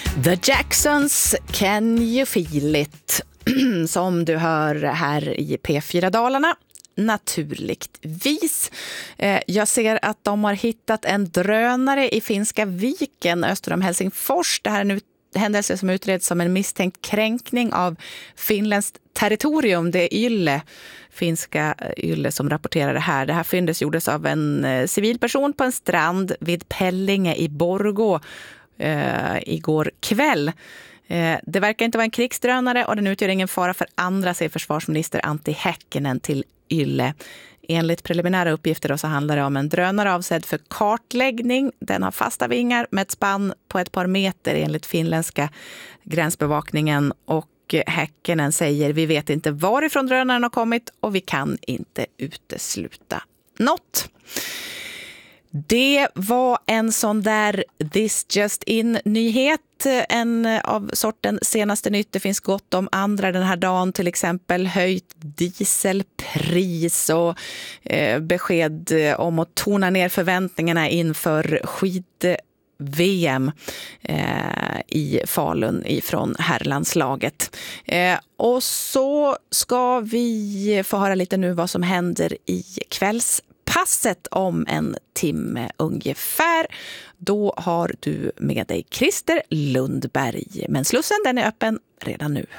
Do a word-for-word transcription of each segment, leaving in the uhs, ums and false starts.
The Jacksons, Can You Feel It? Som du hör här i P fyra Dalarna. Naturligtvis. Jag ser att de har hittat en drönare i Finska viken öster om Helsingfors. Det här är en händelse som utreds som en misstänkt kränkning av finländskt territorium. Det är Yle, finska Yle, som rapporterar det här. Det här fyndet gjordes av en civilperson på en strand vid Pellinge i Borgå eh, igår kväll. Eh, det verkar inte vara en krigsdrönare och den utgör ingen fara för andra, säger försvarsminister Antti Häkkinen till Yle. Enligt preliminära uppgifter då så handlar det om en drönare avsedd för kartläggning. Den har fasta vingar med ett spann på ett par meter enligt finländska gränsbevakningen. Och Häkkinen säger: vi vet inte varifrån drönaren har kommit och vi kan inte utesluta något. Det var en sån där This Just In-nyhet, en av sorten senaste nytt. Det finns gott om andra den här dagen, till exempel höjt dieselpris och eh, besked om att tona ner förväntningarna inför skid-V M eh, i Falun ifrån herrlandslaget. Eh, och så ska vi få höra lite nu vad som händer i kvälls passet om en timme ungefär. Då har du med dig Christer Lundberg. Men Slussen, den är öppen redan nu.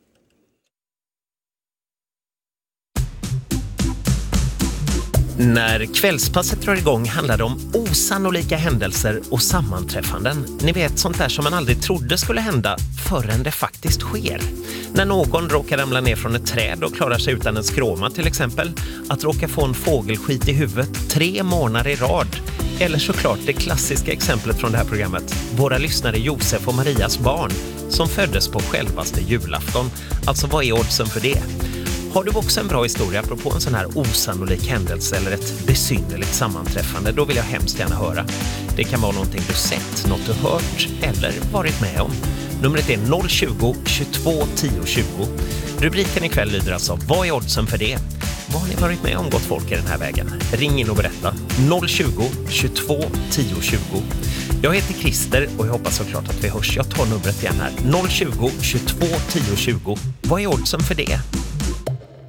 När kvällspasset drar igång handlar det om osannolika händelser och sammanträffanden. Ni vet, sånt där som man aldrig trodde skulle hända förrän det faktiskt sker. När någon råkar ramla ner från ett träd och klarar sig utan en skråma till exempel. Att råka få en fågelskit i huvudet tre månader i rad. Eller såklart det klassiska exemplet från det här programmet. Våra lyssnare Josef och Marias barn som föddes på självaste julafton. Alltså vad är oddsen för det? Har du också en bra historia apropå en sån här osannolik händelse eller ett besynnerligt sammanträffande, då vill jag hemskt gärna höra. Det kan vara någonting du sett, något du hört eller varit med om. Numret är noll tjugo, tjugotvå, tio, tjugo. Rubriken ikväll lyder alltså: vad är oddsen för det? Vad har ni varit med om, gott folk, i den här vägen? Ring in och berätta. noll tjugo, tjugotvå, tio, tjugo. Jag heter Christer och jag hoppas såklart att vi hörs. Jag tar numret igen här. noll tjugo, tjugotvå, tio, tjugo. Vad är oddsen för det?